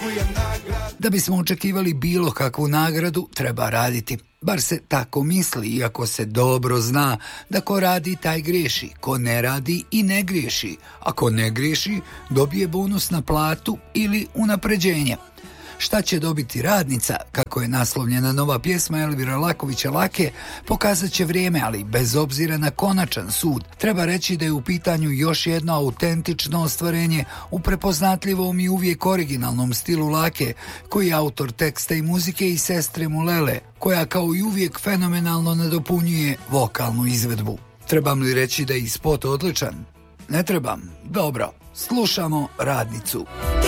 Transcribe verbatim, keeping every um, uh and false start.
Da bismo očekivali bilo kakvu nagradu, treba raditi. Bar se tako misli, iako se dobro zna da ko radi taj griješi, ko ne radi i ne griješi, a ko ne griješi dobije bonus na platu ili unapređenje. Šta će dobiti radnica, kako je naslovljena nova pjesma Elvira Lakovića Lake, pokazat će vrijeme, ali bez obzira na konačan sud. Treba reći da je u pitanju još jedno autentično ostvarenje u prepoznatljivom i uvijek originalnom stilu Lake, koji je autor teksta i muzike i sestre mu Lele, koja kao i uvijek fenomenalno nadopunjuje vokalnu izvedbu. Trebam li reći da je i spot odličan? Ne trebam. Dobro, slušamo Radnicu.